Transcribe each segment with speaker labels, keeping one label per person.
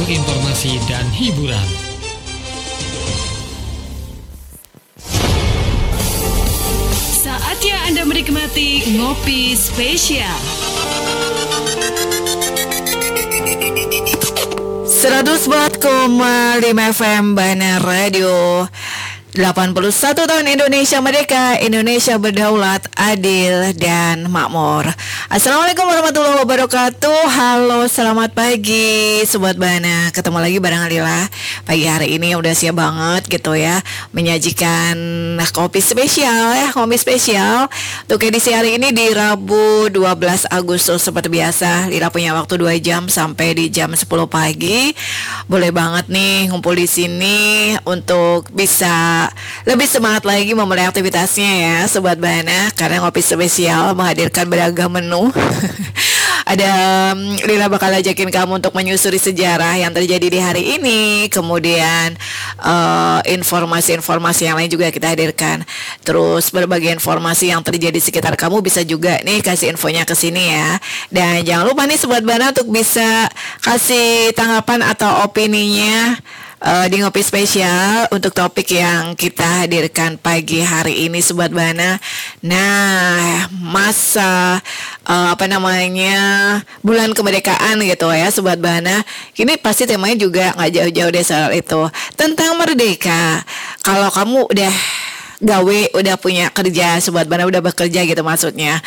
Speaker 1: informasi dan hiburan.
Speaker 2: Saatnya Anda menikmati Ngopi Spesial.
Speaker 3: 104,5 FM Bana Radio. 81 tahun Indonesia Merdeka, Indonesia berdaulat, adil dan makmur. Assalamualaikum warahmatullahi wabarakatuh. Halo, selamat pagi Sobat Bana. Ketemu lagi bareng Alila. Pagi hari ini udah siap banget gitu ya, menyajikan kopi spesial ya, kopi spesial untuk edisi hari ini di Rabu 12 Agustus. Seperti biasa, Lila punya waktu 2 jam sampai di jam 10 pagi. Boleh banget nih ngumpul di sini untuk bisa lebih semangat lagi memulai aktivitasnya ya Sobat Bana, karena ngopi spesial menghadirkan beragam menu. Ada Lila bakal ajakin kamu untuk menyusuri sejarah yang terjadi di hari ini. Kemudian informasi-informasi yang lain juga kita hadirkan. Terus berbagai informasi yang terjadi di sekitar kamu bisa juga nih kasih infonya ke sini ya. Dan jangan lupa nih Sobat Bana untuk bisa kasih tanggapan atau opininya di Ngopi Spesial untuk topik yang kita hadirkan pagi hari ini Sobat Bana. Nah, masa bulan kemerdekaan gitu ya Sobat Bana. Ini pasti temanya juga gak jauh-jauh dari soal itu, tentang merdeka. Kalau kamu udah gawe, udah punya kerja Sobat Bana, udah bekerja gitu maksudnya,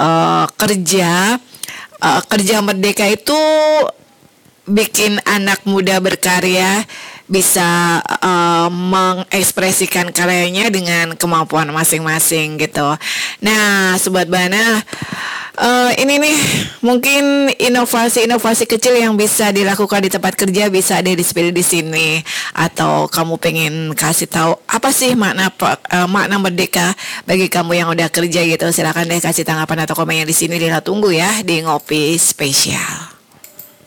Speaker 3: kerja merdeka itu bikin anak muda berkarya bisa mengekspresikan karyanya dengan kemampuan masing-masing gitu. Nah, Sobat Bana, ini nih mungkin inovasi-inovasi kecil yang bisa dilakukan di tempat kerja bisa ada di sini. Atau kamu pengen kasih tahu apa sih makna merdeka bagi kamu yang udah kerja gitu? Silakan deh kasih tanggapan atau komennya di sini. Lila tunggu ya di Ngopi Spesial.